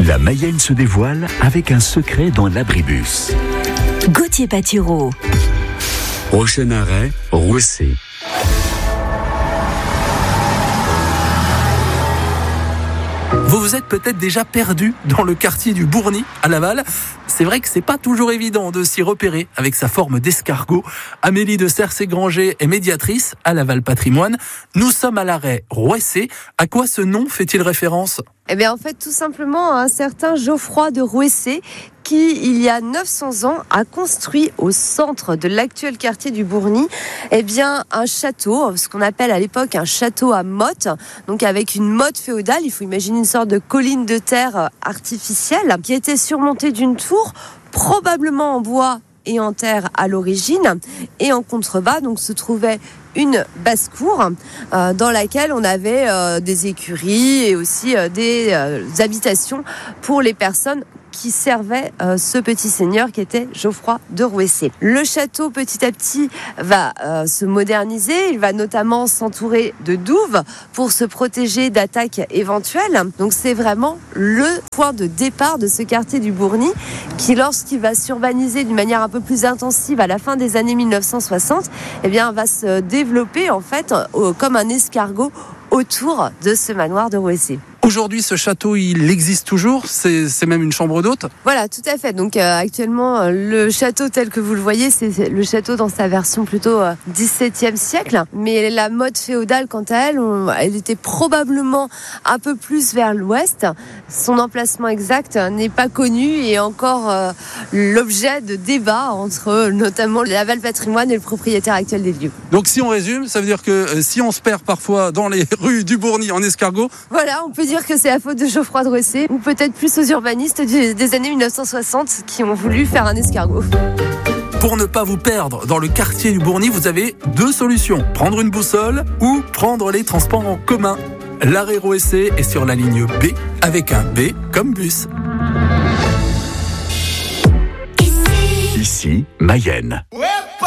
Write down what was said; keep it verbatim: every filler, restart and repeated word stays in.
La Mayenne se dévoile avec un secret dans l'abribus. Gauthier Patireau. Prochain arrêt, Rouessé. Vous vous êtes peut-être déjà perdu dans le quartier du Bourgny, à Laval. C'est vrai que c'est pas toujours évident de s'y repérer avec sa forme d'escargot. Amélie de Cercé-Granger est médiatrice à Laval Patrimoine. Nous sommes à l'arrêt Rouessé. À quoi ce nom fait-il référence ? Eh bien, en fait, tout simplement à un certain Geoffroy de Rouessé qui, il y a neuf cents ans, a construit au centre de l'actuel quartier du Bourgny, eh bien, un château, ce qu'on appelle à l'époque un château à motte, donc avec une motte féodale. Il faut imaginer une sorte de colline de terre artificielle qui était surmontée d'une tour, probablement en bois et en terre à l'origine, et en contrebas donc se trouvait une basse-cour euh, dans laquelle on avait euh, des écuries et aussi euh, des euh, habitations pour les personnes qui servait euh, ce petit seigneur qui était Geoffroy de Rouessé. Le château petit à petit va euh, se moderniser, il va notamment s'entourer de douves pour se protéger d'attaques éventuelles. Donc c'est vraiment le point de départ de ce quartier du Bourgny qui, lorsqu'il va s'urbaniser d'une manière un peu plus intensive à la fin des années mille neuf cent soixante, eh bien va se développer en fait euh, comme un escargot autour de ce manoir de Rouessé. Aujourd'hui, ce château, il existe toujours ? C'est, c'est même une chambre d'hôte ? Voilà, tout à fait. Donc euh, actuellement, euh, le château tel que vous le voyez, c'est, c'est le château dans sa version plutôt euh, dix-septième siècle. Mais la mode féodale, quant à elle, on, elle était probablement un peu plus vers l'ouest. Son emplacement exact n'est pas connu et est encore euh, l'objet de débats entre euh, notamment Laval Patrimoine et le propriétaire actuel des lieux. Donc si on résume, ça veut dire que euh, si on se perd parfois dans les rues du Bourgny en escargot... Voilà, on peut dire que c'est la faute de Geoffroy de Rouessé ou peut-être plus aux urbanistes du, des années mille neuf cent soixante qui ont voulu faire un escargot. Pour ne pas vous perdre dans le quartier du Bourgny, vous avez deux solutions. Prendre une boussole ou prendre les transports en commun. L'arrêt Rouessé est sur la ligne B avec un B comme bus. Ici, Mayenne. Ouais.